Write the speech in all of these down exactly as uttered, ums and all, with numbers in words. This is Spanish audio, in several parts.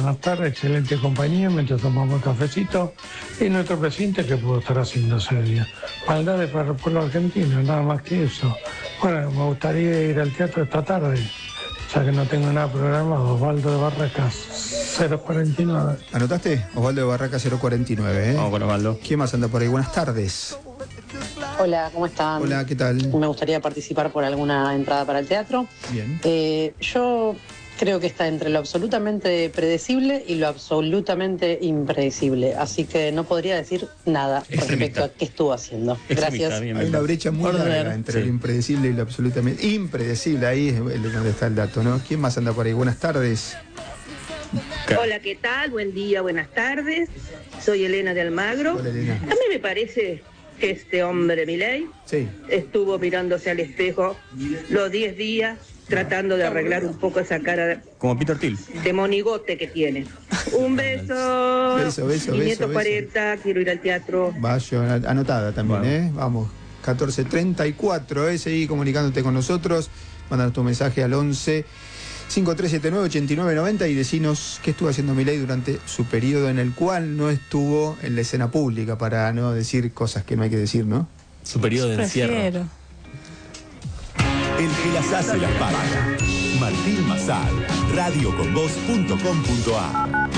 buenas tardes, excelente compañía mientras tomamos cafecito. Y nuestro presidente, ¿qué pudo estar haciendo ese día? Maldades para el pueblo argentino, nada más que eso. Bueno, me gustaría ir al teatro esta tarde, ya que no tengo nada programado. Osvaldo de Barracas, cero cuarenta y nueve. ¿Anotaste? Osvaldo de Barracas, cero cuarenta y nueve, ¿eh? Vamos con Osvaldo. ¿Quién más anda por ahí? Buenas tardes. Hola, ¿cómo están? Hola, ¿qué tal? Me gustaría participar por alguna entrada para el teatro. Bien. Eh, yo creo que está entre lo absolutamente predecible y lo absolutamente impredecible, así que no podría decir nada respecto a qué estuvo haciendo. Gracias. Hay una brecha muy larga entre sí. lo impredecible y lo absolutamente impredecible. Ahí es donde está el dato, ¿no? ¿Quién más anda por ahí? Buenas tardes. Hola, ¿qué tal? Buen día, buenas tardes. Soy Elena de Almagro. Hola, Elena. A mí me parece que este hombre, Milei, sí. estuvo mirándose al espejo los diez días tratando de arreglar un poco esa cara de, como Peter Thiel, de monigote que tiene. Un beso. Beso, beso, quinientos cuarenta, beso. Quiero ir al teatro. Vaya, anotada también, bueno. ¿eh? Vamos, catorce treinta y cuatro, ¿eh? Seguí comunicándote con nosotros. Mándanos tu mensaje al once cinco tres siete nueve ocho nueve nueve cero y decinos qué estuvo haciendo Milei durante su periodo en el cual no estuvo en la escena pública, para no decir cosas que no hay que decir, ¿no? Su periodo de encierro. El que las hace las paga. Martín Massad, radio con vos punto com punto a.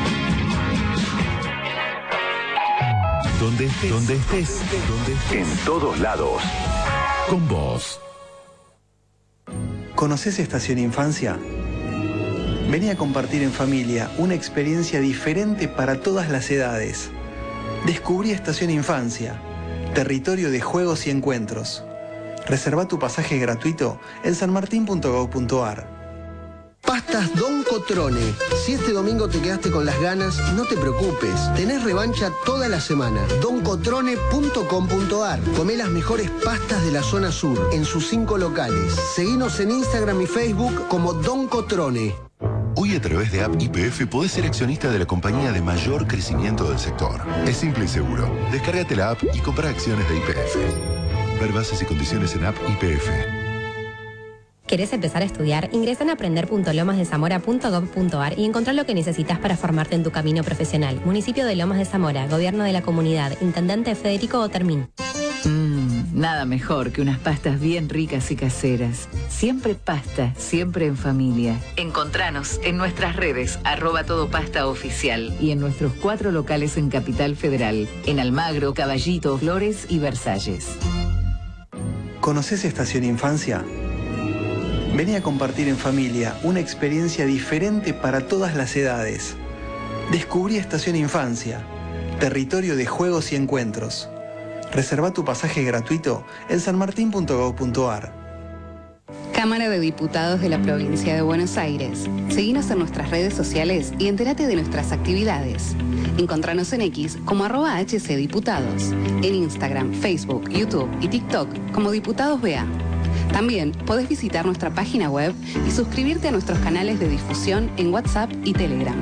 Donde estés, donde estés, donde estés, en todos lados. Con vos. ¿Conoces Estación Infancia? Vení a compartir en familia una experiencia diferente para todas las edades. Descubrí Estación Infancia, territorio de juegos y encuentros. Reserva tu pasaje gratuito en san martín punto gov punto ar. Pastas Don Cotrone. Si este domingo te quedaste con las ganas, no te preocupes. Tenés revancha toda la semana. don cotrone punto com punto ar. Comé las mejores pastas de la zona sur, en sus cinco locales. Seguinos en Instagram y Facebook como Don Cotrone. Hoy a través de App Y P F podés ser accionista de la compañía de mayor crecimiento del sector. Es simple y seguro. Descárgate la app y compra acciones de Y P F. Ver bases y condiciones en App Y P F. ¿Querés empezar a estudiar? Ingresa en aprender punto lomas de zamora punto gov punto ar y encontrar lo que necesitas para formarte en tu camino profesional. Municipio de Lomas de Zamora, Gobierno de la Comunidad, Intendente Federico Otermín. Mmm, nada mejor que unas pastas bien ricas y caseras. Siempre pasta, siempre en familia. Encontranos en nuestras redes, arroba todo pasta oficial, y en nuestros cuatro locales en Capital Federal, en Almagro, Caballito, Flores y Versalles. ¿Conoces Estación Infancia? Vení a compartir en familia una experiencia diferente para todas las edades. Descubrí Estación Infancia, territorio de juegos y encuentros. Reserva tu pasaje gratuito en san martín punto gov punto ar. Cámara de Diputados de la Provincia de Buenos Aires. Seguinos en nuestras redes sociales y entérate de nuestras actividades. Encontranos en X como arroba hcdiputados, en Instagram, Facebook, YouTube y TikTok como Diputados B A. También podés visitar nuestra página web y suscribirte a nuestros canales de difusión en WhatsApp y Telegram.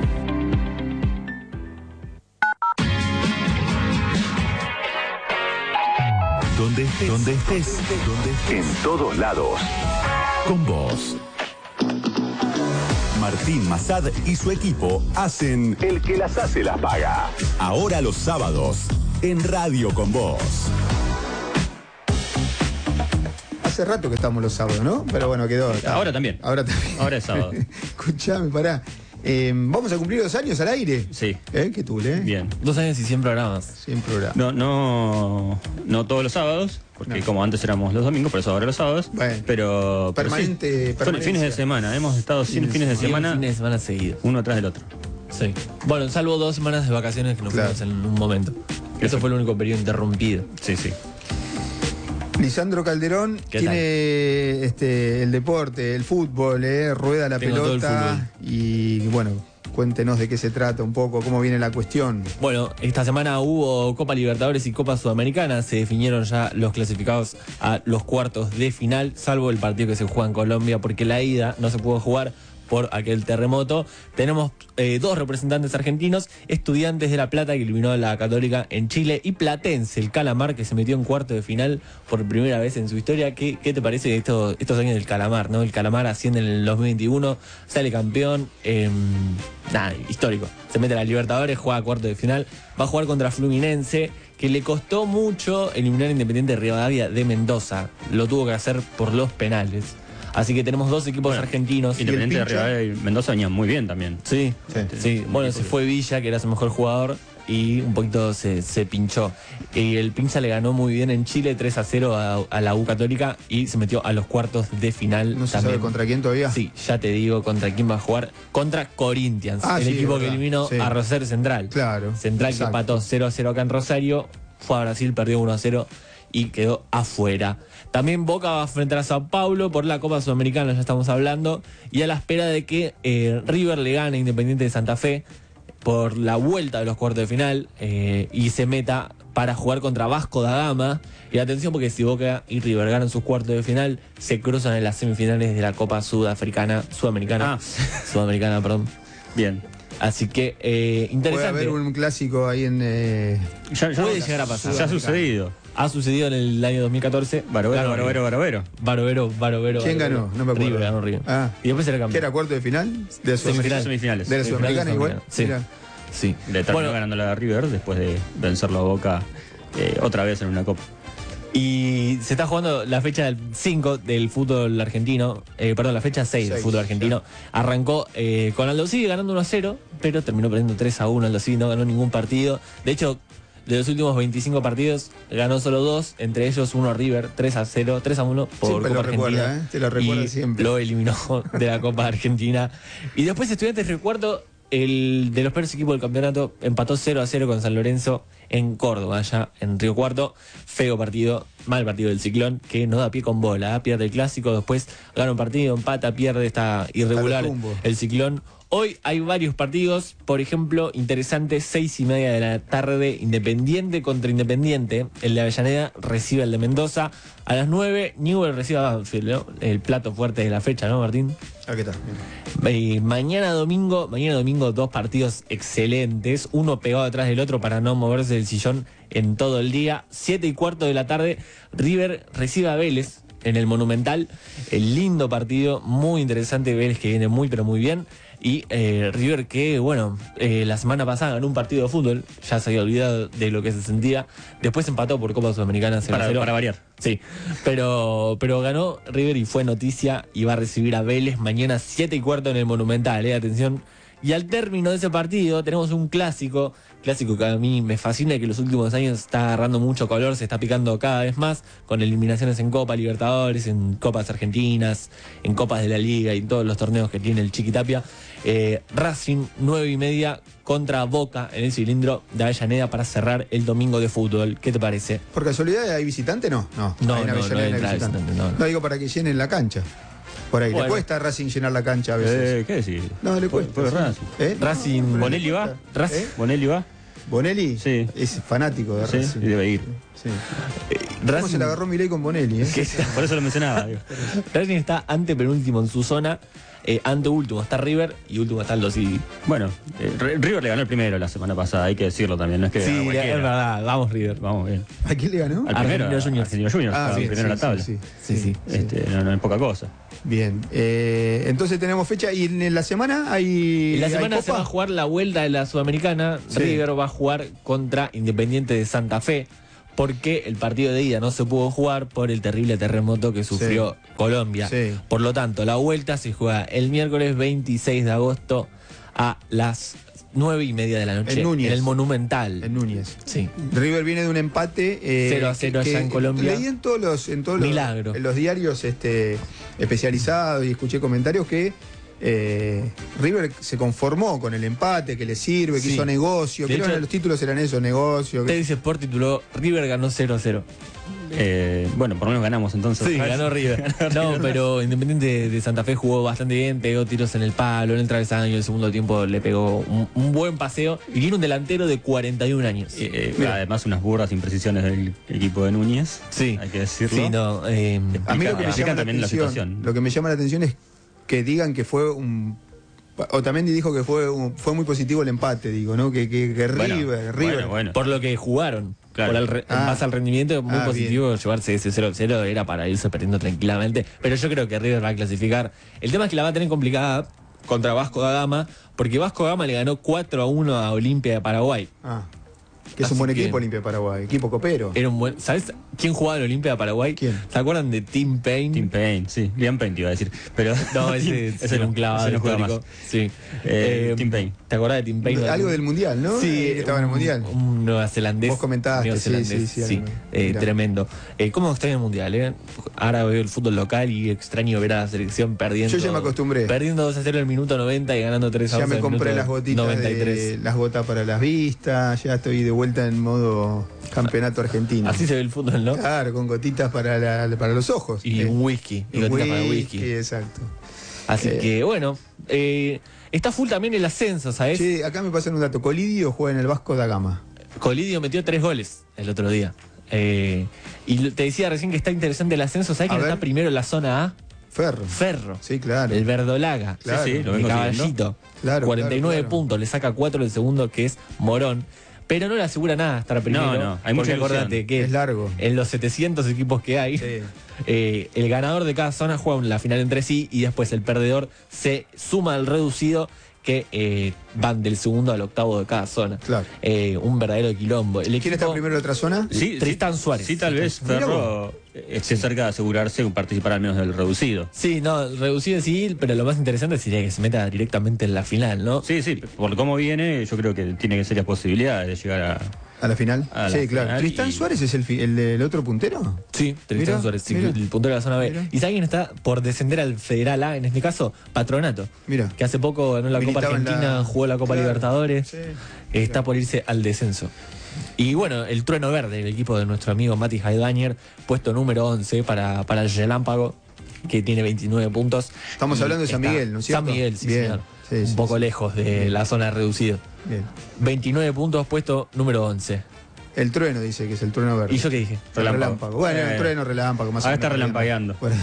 Donde estés, donde estés, donde estés, en todos lados. Con vos. Martín Massad y su equipo hacen El que las hace las paga. Ahora los sábados, en Radio con Vos. Hace rato que estamos los sábados, ¿no? Pero bueno, quedó. Está. Ahora también. Ahora también. Ahora es sábado. Escuchame, pará. Eh, ¿Vamos a cumplir dos años al aire? Sí. ¿Eh? ¿Qué tú, eh? Bien. Dos años y cien programas. cien programas. No, no, no todos los sábados, porque no. Como antes éramos los domingos, por eso ahora los sábados. Bueno. Pero. Permanente. Pero sí, son fines de semana. Hemos estado cien fines de semana. Fines de semana seguidos. Uno atrás del otro. Sí. Bueno, salvo dos semanas de vacaciones que nos claro. fuimos en un momento. Eso fue el único periodo interrumpido. Sí, sí. Lisandro Calderón tiene este, el deporte, el fútbol, eh, rueda la Tengo pelota y bueno, cuéntenos de qué se trata un poco, cómo viene la cuestión. Bueno, esta semana hubo Copa Libertadores y Copa Sudamericana, se definieron ya los clasificados a los cuartos de final, salvo el partido que se juega en Colombia, porque la ida no se pudo jugar por aquel terremoto. Tenemos eh, dos representantes argentinos, Estudiantes de La Plata, que eliminó a la Católica en Chile, y Platense, el Calamar, que se metió en cuarto de final por primera vez en su historia. ¿Qué, qué te parece esto, estos años del Calamar, ¿no? El Calamar asciende en el dos mil veintiuno, sale campeón, eh, nada, histórico. Se mete a la Libertadores, juega a cuarto de final, va a jugar contra Fluminense, que le costó mucho eliminar a Independiente de Rivadavia de Mendoza. Lo tuvo que hacer por los penales. Así que tenemos dos equipos bueno, argentinos. Independiente de Rivadavia y Mendoza venían muy bien también. Sí, sí. sí. Bueno, se fue Villa, que era su mejor jugador, y un poquito se, se pinchó. Y el Pincha le ganó muy bien en Chile tres a cero a, a la U Católica y se metió a los cuartos de final. ¿No se también. sabe contra quién todavía? Sí, ya te digo contra quién va a jugar. Contra Corinthians, ah, el sí, equipo que verdad. eliminó sí. a Rosario Central. Claro. Central exacto. que empató cero a cero acá en Rosario, fue a Brasil, perdió uno a cero y quedó afuera. También Boca va a enfrentar a Sao Paulo por la Copa Sudamericana, ya estamos hablando, y a la espera de que eh, River le gane a Independiente de Santa Fe por la vuelta de los cuartos de final eh, y se meta para jugar contra Vasco da Gama. Y atención, porque si Boca y River ganan sus cuartos de final, se cruzan en las semifinales de la Copa Sudafricana, Sudamericana, ah. Sudamericana, perdón. Bien. Así que, eh, interesante. Puede haber un clásico ahí en... Eh, ya, ya puede llegar a pasar. Ya ha sucedido. Ha sucedido en el año dos mil catorce. Barovero, Barovero, Barovero. Barovero, Barovero. ¿Quién Barovero. ganó? No me acuerdo. River, ganó River. Ah. Y después era campeón. ¿Qué era cuarto de final? De la semifinales. semifinales. De la Sudamericana igual. Sí. Mira. Sí. Le terminó bueno, ganando la River después de vencerlo a Boca eh, otra vez en una Copa. Y se está jugando la fecha del cinco del fútbol argentino, eh, perdón, la fecha seis del fútbol argentino. Ya. Arrancó eh, con Aldo Civi ganando uno a cero, pero terminó perdiendo tres a uno. Aldo Civi no ganó ningún partido. De hecho, de los últimos veinticinco partidos, ganó solo dos, entre ellos uno a River, tres a cero, tres a uno por siempre Copa lo Argentina. Recuerda, ¿eh? Te lo recuerda y siempre. Lo eliminó de la Copa Argentina. Y después Estudiantes, recuerdo, el de los peores equipos del campeonato, empató cero a cero con San Lorenzo en Córdoba, allá en Río Cuarto. Feo partido, mal partido del Ciclón, que no da pie con bola, ¿eh? Pierde el clásico, después gana un partido, empata, pierde, está irregular el Ciclón. Hoy hay varios partidos, por ejemplo, interesantes, seis y media de la tarde, Independiente contra Independiente. El de Avellaneda recibe al de Mendoza. A las nueve, Newell recibe a Banfield, ¿no? El plato fuerte de la fecha, ¿no, Martín? Aquí está. Eh, mañana domingo, mañana domingo dos partidos excelentes, uno pegado detrás del otro para no moverse del sillón en todo el día. Siete y cuarto de la tarde, River recibe a Vélez en el Monumental. El lindo partido, muy interesante, Vélez que viene muy pero muy bien. Y eh, River que, bueno, eh, la semana pasada ganó un partido de fútbol, ya se había olvidado de lo que se sentía. Después empató por Copa Sudamericana cero a cero. Para, para variar. Sí, pero, pero ganó River y fue noticia y va a recibir a Vélez mañana siete y cuarto en el Monumental, eh, atención. Y al término de ese partido tenemos un clásico, clásico que a mí me fascina y que en los últimos años está agarrando mucho color, se está picando cada vez más, con eliminaciones en Copa Libertadores, en Copas Argentinas, en Copas de la Liga y en todos los torneos que tiene el Chiquitapia. Eh, Racing, nueve y media contra Boca en el cilindro de Avellaneda para cerrar el domingo de fútbol. ¿Qué te parece? ¿Por casualidad hay visitante? No, no. No, hay no, no, no, hay visitante. visitante, no, no. No digo para que llenen la cancha. Por ahí, bueno. Le cuesta a Racing llenar la cancha a veces. Eh, ¿Qué decís? No, le cuesta. ¿Fue, fue Racing? ¿Eh? Racing. No, ¿Bonelli va? Racing. ¿Eh? ¿Bonelli va? ¿Bonelli? Sí. Es fanático de Racing. Sí, y debe ir. Sí. Eh, ¿Cómo se le agarró Milei con Bonelli? ¿Eh? Por eso lo mencionaba. Digo. Racing está antepenúltimo en su zona. Eh, ante último está River y último está Aldo Civi. Bueno, eh, River le ganó el primero la semana pasada, hay que decirlo también, no es que sí, es verdad, vamos River. Vamos bien. ¿A quién le ganó? Al primero, Argentino Juniors. Argentino Juniors, ah, sí, primero sí, en la tabla. Sí, sí, sí. sí, este, sí. No, no es poca cosa. Bien, eh, entonces tenemos fecha y en la semana hay. En la semana ¿hay se va a jugar la vuelta de la Sudamericana. Sí. River va a jugar contra Independiente de Santa Fe, porque el partido de ida no se pudo jugar por el terrible terremoto que sufrió sí. Colombia. Sí. Por lo tanto, la vuelta se juega el miércoles veintiséis de agosto a las nueve y media de la noche. En Núñez. En el Monumental. En Núñez. Sí. River viene de un empate. Eh, cero a cero allá en Colombia. Leí en todos los, en todos los, Milagro. En los diarios este, especializados y escuché comentarios que Eh, River se conformó con el empate, que le sirve, que sí. hizo negocio. Creo que los títulos eran eso, negocio. Te dice Sport tituló River ganó cero a cero. Eh, bueno, por lo menos ganamos entonces. Sí, ganó River. No, pero Independiente de Santa Fe jugó bastante bien, pegó tiros en el palo, en el travesaño, el segundo tiempo le pegó un, un buen paseo y tiene un delantero de cuarenta y un años. Eh, eh, además unas burras imprecisiones del equipo de Núñez. Sí. Hay que decirlo. Sí, no, eh, a mí lo que, me llama la atención, lo que me llama la atención es que digan que fue un Otamendi dijo que fue un- fue muy positivo el empate, digo, ¿no? Que, que, que Bueno, River, River. bueno, bueno. Por lo que jugaron. Claro. Por el re- Ah. en base al rendimiento, muy Ah, positivo llevarse ese cero cero, era para irse perdiendo tranquilamente. Pero yo creo que River va a clasificar. El tema es que la va a tener complicada contra Vasco da Gama, porque Vasco da Gama le ganó cuatro a uno a Olimpia de Paraguay. Ah, que es Así un buen que- equipo Olimpia de Paraguay, equipo copero. Era un buen. ¿Sabes quién jugaba en Olimpia de Paraguay? ¿Quién? ¿Se acuerdan de Tim Payne? Tim Payne, sí. Liam Payne te iba a decir. Pero No, ese, ese era un clavado ese no juega histórico. más. Sí. Eh, Eh, Tim Payne. ¿Te acordás de Tim Payne? Algo del Mundial, ¿no? Sí, Eh, que estaba en el un- Mundial. Un neozelandés. Vos comentaste, neozelandés, sí, sí, sí, algo. eh, Mirá. tremendo. Eh, ¿Cómo extraño el Mundial? Eh? Ahora veo el fútbol local y extraño ver a la selección perdiendo. Yo ya me acostumbré. Perdiendo dos a cero el minuto noventa y ganando tres a Ya dos me el compré minuto las gotitas noventa y tres. de, las gotas para las vistas, ya estoy de vuelta en modo campeonato argentino. Así se ve el fútbol, ¿no? Claro, con gotitas para, la- para los ojos. Y Eh, un whisky. Y un gotitas para whisky. exacto. Así Eh. que, bueno. eh, está full también el ascenso, ¿sabes? Che, acá me pasan un dato. Colidio juega en el Vasco da Gama. Colidio metió tres goles el otro día. Eh, y te decía recién que está interesante el ascenso. ¿Sabes A quién ver. está primero en la zona A? Ferro. Ferro. Sí, claro. El Verdolaga. Claro. Sí, sí, lo El vengo Caballito. siguiendo. Claro, cuarenta y nueve claro, claro. puntos. Le saca cuatro el segundo, que es Morón. Pero no le asegura nada estar primero. No, no, hay porque mucha ilusión. acordate que Es largo. en los setecientos equipos que hay, Sí. eh, el ganador de cada zona juega la final entre sí y después el perdedor se suma al reducido que eh, van del segundo al octavo de cada zona. Claro. Eh, un verdadero quilombo. El ¿Quién equipo, está primero en la otra zona? Sí, Tristán sí, Suárez. Sí, tal vez Mirá Ferro eh, esté cerca de asegurarse con participar al menos del reducido. Sí, no, reducido sí, pero lo más interesante sería que se meta directamente en la final, ¿no? Sí, sí, por cómo viene, yo creo que tiene que serias posibilidades de llegar a. ¿A la final? A la sí, claro. final ¿Tristán y- Suárez es el, fi- el del otro puntero? Sí, Tristán Mirá, Suárez, sí, mirá. el puntero de la zona B. Mirá. ¿Y sabe quién está por descender al Federal A? En este caso, Patronato. Mira. Que hace poco ganó la Copa Militaba en Argentina, la- jugó la Copa Claro, Libertadores. sí, eh, está claro. por irse al descenso. Y bueno, el Trueno Verde, el equipo de nuestro amigo Mati Haidañer, puesto número once para, para el Relámpago, que tiene veintinueve puntos. Estamos Y hablando de San está- Miguel, ¿no es cierto? San Miguel, sí, Bien. señor. Sí, Un sí, poco sí. lejos de la zona reducida. Bien. veintinueve puntos, puesto número once. El trueno dice que es el trueno verde. ¿Y yo qué dije? El relámpago. Bueno, Eh, el trueno relámpago, más o ahora menos. está relampagueando. Bueno,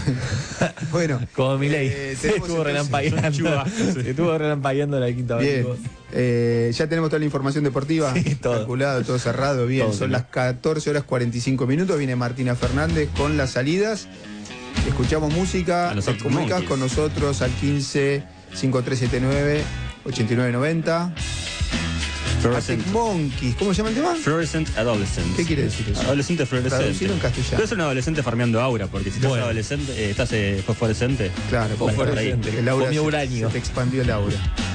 bueno, Como Milei. Eh, Se tenemos estuvo entonces- relampagueando. Se estuvo relampagueando la quinta bien. vez. Eh, ya tenemos toda la información deportiva. Sí, todo. Calculado, todo cerrado. Bien, Todo, son señor. las catorce horas cuarenta y cinco minutos. Viene Martina Fernández con las salidas. Escuchamos música. A los Te Arctic comunicas Monkeys. con nosotros al quince cincuenta y tres setenta y nueve ochenta y nueve noventa. Fluorescent, Arctic Monkeys. ¿Cómo se llama el tema? Fluorescent Adolescent. ¿Qué quiere decir eso? Adolescente fluorescente. Traducido en castellano. Tú eres un adolescente farmeando aura, porque si estás Bueno. adolescente, eh, estás eh, fosforescente. Claro, Fosforescente. el aura Comió se- uranio. se te expandió el aura.